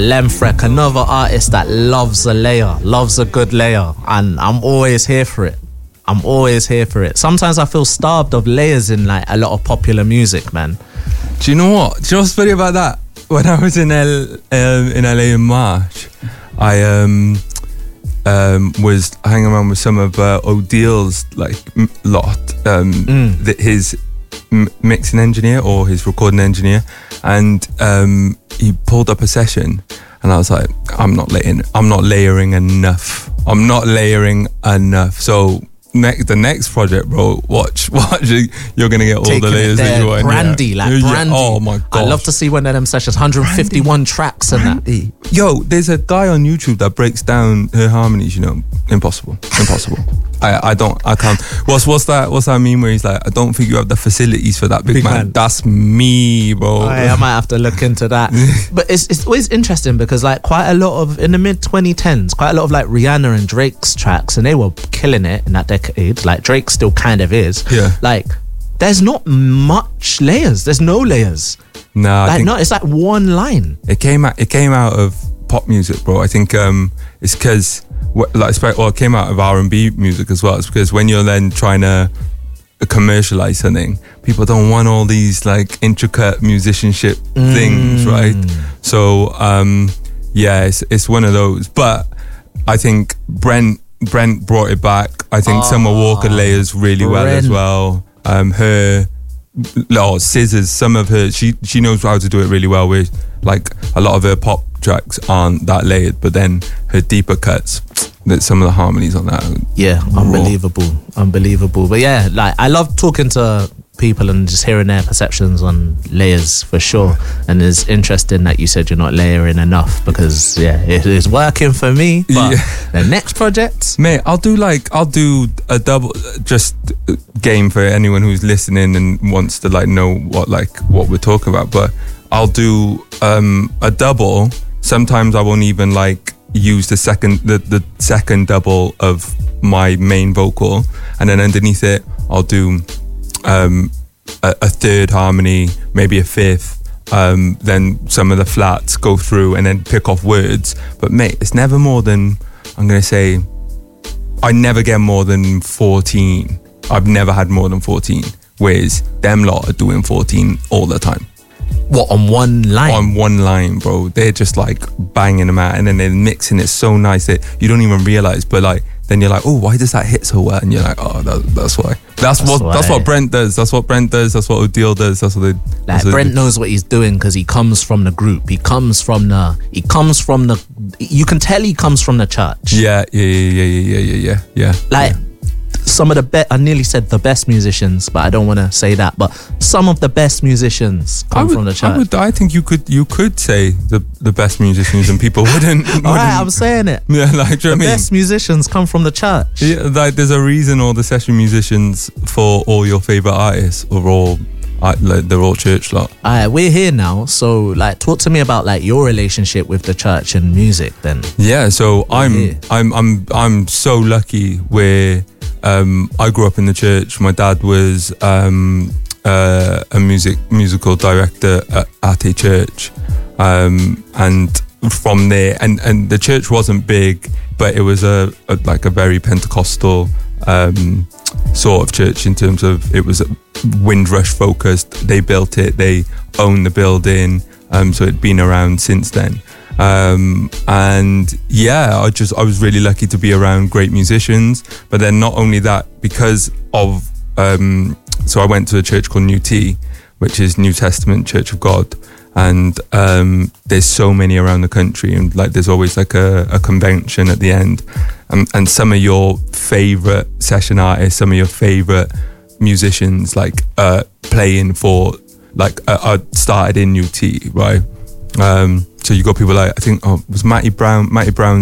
Lemfrek, another artist that loves a layer, loves a good layer, and I'm always here for it. Sometimes I feel starved of layers in like a lot of popular music, man. Do you know what? Do you know what's funny about that? When I was in LA in March, I was hanging around with some of Odil's like lot, his mixing engineer or his recording engineer, and he pulled up a session, and I was like, I'm not layering enough. So the next project, bro, watch, you're gonna get all Taking the layers that you want. Brandy. Oh my god, I love to see one of them sessions, 151 tracks and that. Yo, there's a guy on YouTube that breaks down her harmonies. You know, impossible. I can't. What's that meme where he's like, I don't think you have the facilities for that, big man. That's me, bro. I might have to look into that. But it's always interesting because like quite a lot of, in the mid 2010s, quite a lot of like Rihanna and Drake's tracks, and they were killing it in that decade. Like Drake still kind of is. Yeah. Like there's not much layers. There's no layers. No, it's like one line. It came out of pop music, bro. I think it's because it came out of R&B music as well. It's because when you're then trying to commercialize something, people don't want all these like intricate musicianship things, right? So it's one of those. But I think Brent brought it back. I think Summer Walker layers really well as well. Scissors, some of her, she knows how to do it really well. With like a lot of her pop tracks aren't that layered, but then her deeper cuts, that some of the harmonies on that, unbelievable. But yeah, like I love talking to people and just hearing their perceptions on layers for sure. And it's interesting that you said you're not layering enough, because it is working for me. But the next project, mate, I'll do a double just game for anyone who's listening and wants to like know what we're talking about. But I'll do a double. Sometimes I won't even like use the second double of my main vocal, and then underneath it I'll do a third harmony, maybe a fifth, then some of the flats go through, and then pick off words. But mate, it's never more than, I'm gonna say, I never get more than 14. I've never had more than 14, whereas them lot are doing 14 all the time. What, on one line? On one line, bro. They're just like banging them out, and then they're mixing it so nice that you don't even realize. But like, then you're like, oh, why does that hit so well? And you're like, oh, that's why. That's what Brent does. That's what Brent does. That's what Odile does. That's what they. Like Brent knows what he's doing because he comes from the group. He comes from the. You can tell he comes from the church. Yeah. Like. Some of the I nearly said the best musicians, but I don't want to say that. But some of the best musicians come from the church. I think you could say the best musicians, and people wouldn't. All right, I'm saying it. Yeah, like, do you know what I mean? Best musicians come from the church. Yeah, like there's a reason all the session musicians for all your favorite artists are all. They're all church lot. Alright, we're here now, so like talk to me about like your relationship with the church and music then. Yeah, so I'm so lucky where I grew up in the church. My dad was a musical director at a church, and from there, and the church wasn't big, but it was a very Pentecostal sort of church, in terms of it was Windrush focused. They built it, they owned the building, so it'd been around since then. And yeah, I was really lucky to be around great musicians. But then not only that, because of so I went to a church called New T, which is New Testament Church of God, and there's so many around the country, and like there's always like a convention at the end, and some of your favorite session artists, some of your favorite musicians like playing for started in New T, right? So you got people like, I think it was Matty Brown